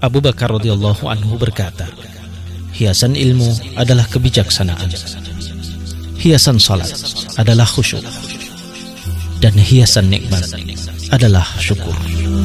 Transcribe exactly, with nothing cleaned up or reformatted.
Abu Bakar radhiyallahu anhu berkata, hiasan ilmu adalah kebijaksanaan, hiasan salat adalah khusyuk, dan hiasan nikmat adalah syukur.